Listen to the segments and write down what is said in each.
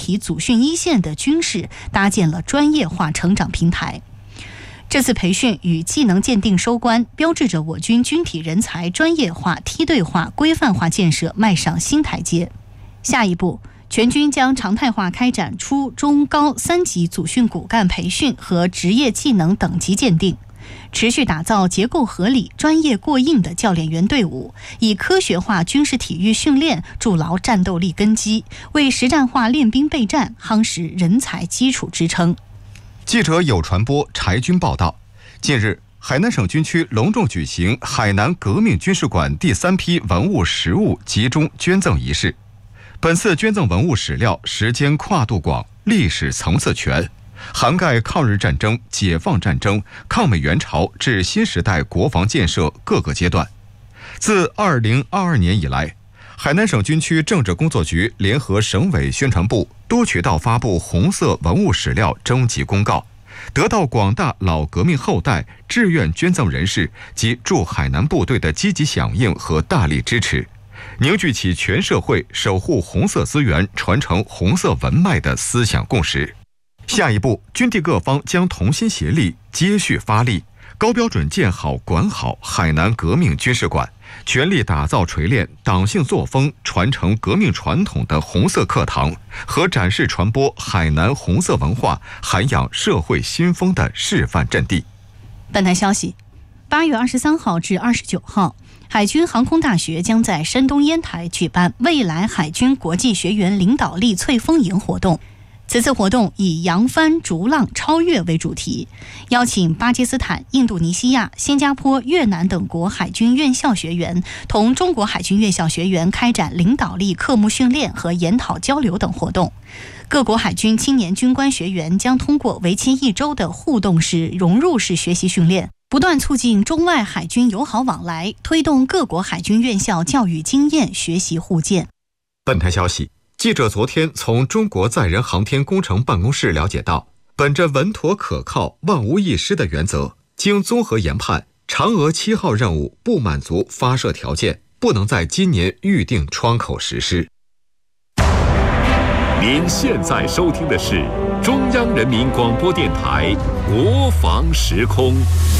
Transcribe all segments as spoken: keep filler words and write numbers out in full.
体组训一线的军士搭建了专业化成长平台。这次培训与技能鉴定收官，标志着我军军体人才专业化、梯队化、规范化建设迈上新台阶。下一步，全军将常态化开展初中高三级组训骨干培训和职业技能等级鉴定，持续打造结构合理、专业过硬的教练员队伍，以科学化军事体育训练筑牢战斗力根基，为实战化练兵备战夯实人才基础支撑。 记者有传播柴军报道，近日海南省军区隆重举行海南革命军事馆第三批文物实物集中捐赠仪式。本次捐赠文物史料时间跨度广，历史层次全，涵盖抗日战争、解放战争、抗美援朝至新时代国防建设各个阶段。自二零二二年以来，海南省军区政治工作局联合省委宣传部多渠道发布红色文物史料征集公告，得到广大老革命后代、志愿捐赠人士及驻海南部队的积极响应和大力支持，凝聚起全社会守护红色资源、传承红色文脉的思想共识。下一步，军地各方将同心协力，接续发力，高标准建好管好海南革命军事馆，全力打造锤炼党性作风、传承革命传统的红色课堂和展示传播海南红色文化、涵养社会新风的示范阵地。 本台消息，八月二十三号至二十九号，海军航空大学将在山东烟台举办未来海军国际学员领导力翠风营活动。此次活动以扬帆逐浪超越为主题，邀请巴基斯坦、印度尼西亚、新加坡、越南等国海军院校学员同中国海军院校学员开展领导力科目训练和研讨交流等活动。各国海军青年军官学员将通过为期一周的互动式、融入式学习训练，不断促进中外海军友好往来，推动各国海军院校教育经验学习互鉴。 本台消息，记者昨天从中国载人航天工程办公室了解到，本着稳妥可靠、万无一失的原则，经综合研判，嫦娥七号任务不满足发射条件，不能在今年预定窗口实施。 您现在收听的是中央人民广播电台国防时空。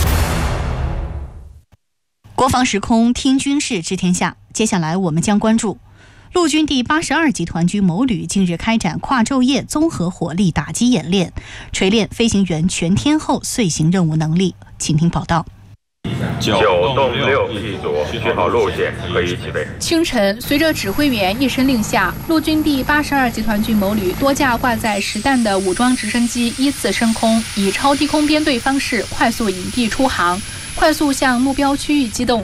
国防时空，听军事知天下。接下来我们将关注陆军第八十二集团军某旅近日开展跨昼夜综合火力打击演练，锤炼飞行员全天候遂行任务能力。请听报道。 九动六一组，序好路线，可以起飞。 清晨，随着指挥员一声令下，陆军第八十二集团军某旅多架挂载实弹的武装直升机依次升空，以超低空编队方式快速引地出航，快速向目标区域机动。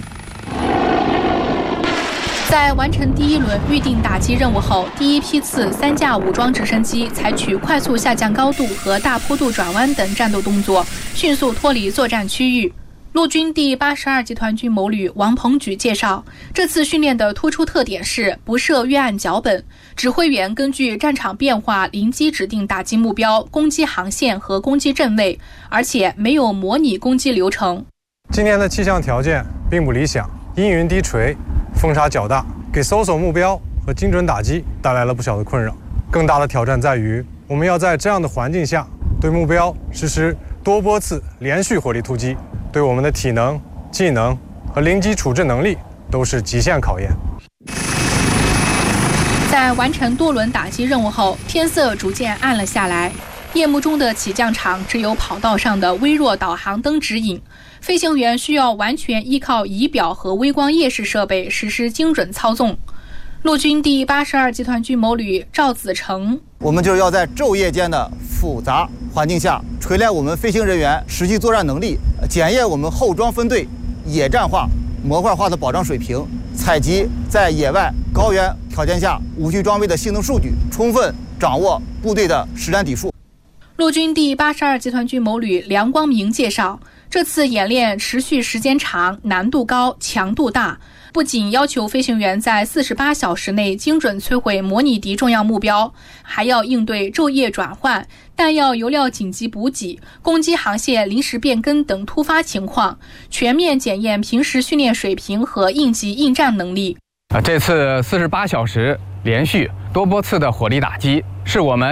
在完成第一轮预定打击任务后，第一批次三架武装直升机采取快速下降高度和大坡度转弯等战斗动作，迅速脱离作战区域。陆军第八十二集团军某旅王鹏举介绍，这次训练的突出特点是不设预案脚本，指挥员根据战场变化临机指定打击目标、攻击航线和攻击阵位，而且没有模拟攻击流程。 今年的气象条件并不理想，阴云低垂，风沙较大，给搜索目标和精准打击带来了不小的困扰。更大的挑战在于，我们要在这样的环境下对目标实施多波次连续火力突击，对我们的体能、技能和临机处置能力都是极限考验。 在完成多轮打击任务后，天色逐渐暗了下来，夜幕中的起降场只有跑道上的微弱导航灯指引，飞行员需要完全依靠仪表和微光夜视设备实施精准操纵。陆军第八十二集团军某旅赵子成， 我们就是要在昼夜间的复杂环境下锤炼我们飞行人员实际作战能力，检验我们后装分队野战化、模块化的保障水平，采集在野外高原条件下武器装备的性能数据，充分掌握部队的实战底数。 陆军第八十二集团军某旅梁光明介绍，这次演练持续时间长、难度高、强度大，不仅要求飞行员在四十八小时内精准摧毁模拟敌重要目标，还要应对昼夜转换、弹药油料紧急补给、攻击航线临时变更等突发情况，全面检验平时训练水平和应急应战能力。 这次四十八小时连续多波次的火力打击，是我们